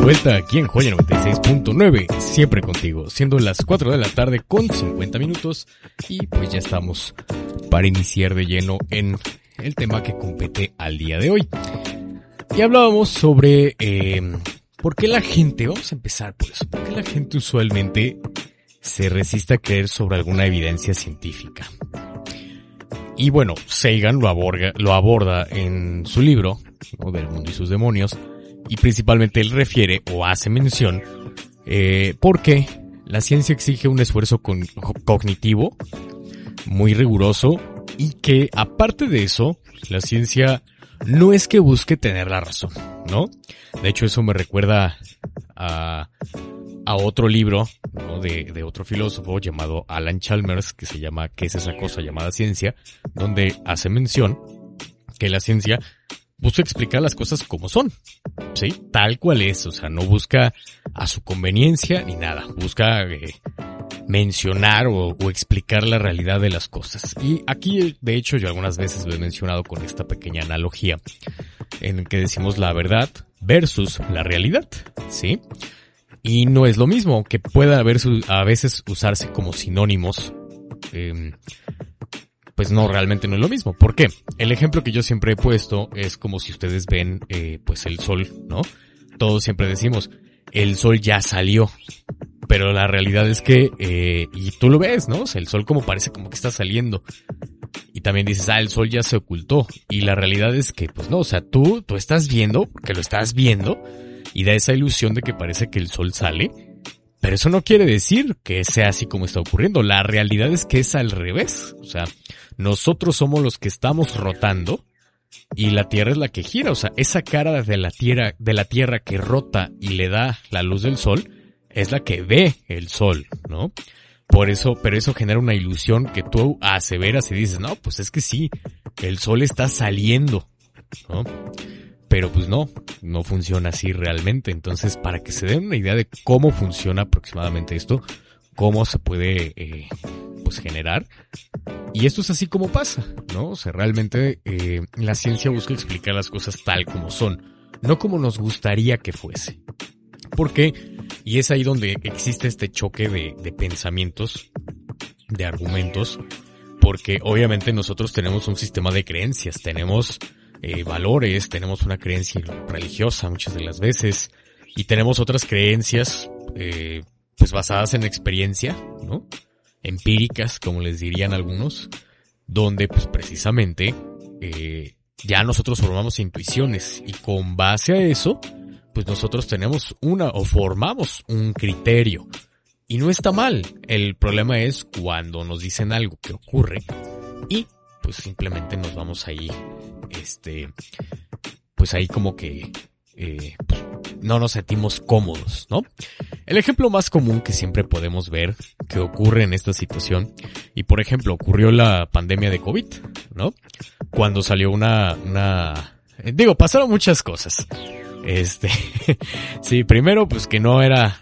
vuelta aquí en Joya 96.9, siempre contigo, siendo las 4 de la tarde con 50 minutos y pues ya estamos para iniciar de lleno en el tema que compete al día de hoy. Y hablábamos sobre por qué la gente, vamos a empezar por eso, por qué la gente usualmente se resiste a creer sobre alguna evidencia científica. Y bueno, Sagan lo aborda en su libro, ¿no?, del mundo y sus demonios, y principalmente él refiere o hace mención porque la ciencia exige un esfuerzo cognitivo muy riguroso y que aparte de eso, la ciencia no es que busque tener la razón, ¿no? De hecho, eso me recuerda a otro libro, ¿no?, de otro filósofo llamado Alan Chalmers, que se llama ¿Qué es esa cosa llamada ciencia?, donde hace mención que la ciencia busca explicar las cosas como son, ¿sí? Tal cual es, o sea, no busca a su conveniencia ni nada, busca mencionar o explicar la realidad de las cosas. Y aquí, de hecho, yo algunas veces lo he mencionado con esta pequeña analogía en que decimos la verdad versus la realidad, ¿sí? Y no es lo mismo, que pueda a veces usarse como sinónimos, pues no, realmente no es lo mismo. ¿Por qué? El ejemplo que yo siempre he puesto es como si ustedes ven, pues el sol, ¿no? Todos siempre decimos, el sol ya salió. Pero la realidad es que, y tú lo ves, ¿no? O sea, el sol como parece como que está saliendo. Y también dices, el sol ya se ocultó. Y la realidad es que, pues no, o sea, tú estás viendo, que lo estás viendo, y da esa ilusión de que parece que el sol sale. Pero eso no quiere decir que sea así como está ocurriendo. La realidad es que es al revés. O sea, nosotros somos los que estamos rotando y la Tierra es la que gira. O sea, esa cara de la Tierra que rota y le da la luz del sol es la que ve el sol, ¿no? Pero eso genera una ilusión que tú aseveras y dices, no, pues es que sí, el sol está saliendo, ¿no? Pero pues no funciona así realmente. Entonces, para que se den una idea de cómo funciona aproximadamente esto, cómo se puede pues generar, y esto es así como pasa, ¿no? O sea, realmente la ciencia busca explicar las cosas tal como son, no como nos gustaría que fuese. ¿Por qué? Y es ahí donde existe este choque de pensamientos, de argumentos, porque obviamente nosotros tenemos un sistema de creencias, tenemos valores, tenemos una creencia religiosa muchas de las veces, y tenemos otras creencias pues basadas en experiencia, ¿no?, empíricas, como les dirían algunos, donde pues precisamente ya nosotros formamos intuiciones, y con base a eso pues nosotros tenemos formamos un criterio, y no está mal. El problema es cuando nos dicen algo que ocurre y pues simplemente nos vamos ahí, pues ahí como que pues no nos sentimos cómodos, ¿no? El ejemplo más común que siempre podemos ver que ocurre en esta situación, y por ejemplo ocurrió la pandemia de COVID, ¿no? Cuando salió pasaron muchas cosas. Sí, primero pues que no era